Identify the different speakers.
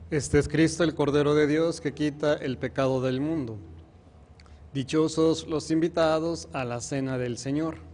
Speaker 1: Este es Cristo, el Cordero de Dios, que quita el pecado del mundo. Dichosos los invitados a la cena del Señor.